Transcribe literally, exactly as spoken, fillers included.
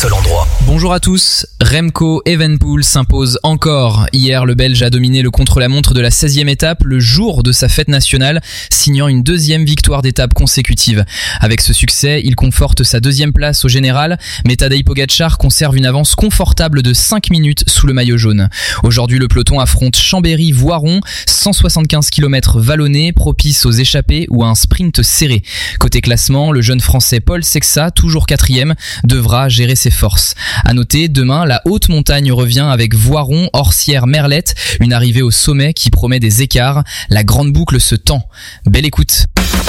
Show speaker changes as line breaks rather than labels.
seul endroit.
Bonjour à tous, Remco Evenepoel s'impose encore. Hier, le Belge a dominé le contre-la-montre de la seizième étape, le jour de sa fête nationale, signant une deuxième victoire d'étape consécutive. Avec ce succès, il conforte sa deuxième place au général, mais Tadej Pogačar conserve une avance confortable de cinq minutes sous le maillot jaune. Aujourd'hui, le peloton affronte Chambéry-Voiron, cent soixante-quinze kilomètres vallonnés, propices aux échappées ou à un sprint serré. Côté classement, le jeune français Paul Sexa, toujours quatrième, devra gérer ses forces. À noter, demain, la haute montagne revient avec Voiron, Orsières, Merlette, une arrivée au sommet qui promet des écarts. La grande boucle se tend. Belle écoute.